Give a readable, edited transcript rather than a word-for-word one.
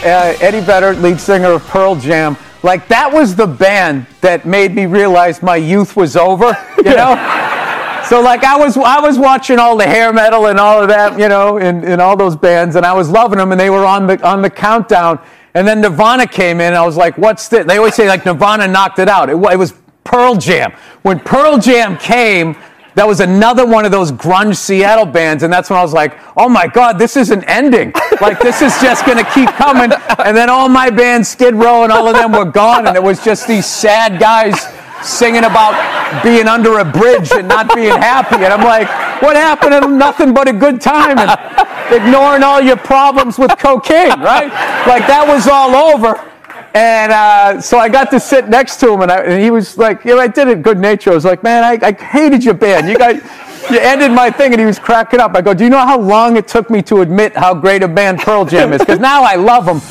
Eddie Vedder, lead singer of Pearl Jam. Like, that was the band that made me realize my youth was over, you know? So, like, I was watching all the hair metal and all of that, you know, in all those bands, and I was loving them, and they were on the countdown. And then Nirvana came in, and I was like, what's this? They always say, like, Nirvana knocked it out. It was Pearl Jam. When Pearl Jam came, that was another one of those grunge Seattle bands, and that's when I was like, oh my God, this isn't ending. Like, this is just going to keep coming. And then all my bands, Skid Row and all of them were gone, and it was just these sad guys singing about being under a bridge and not being happy. And I'm like, what happened to nothing but a good time and ignoring all your problems with cocaine, right? Like, that was all over. And so I got to sit next to him, and he was like, I did it good nature. I was like, man, I hated your band. You ended my thing, and he was cracking up. I go, do you know how long it took me to admit how great a band Pearl Jam is? Because now I love them.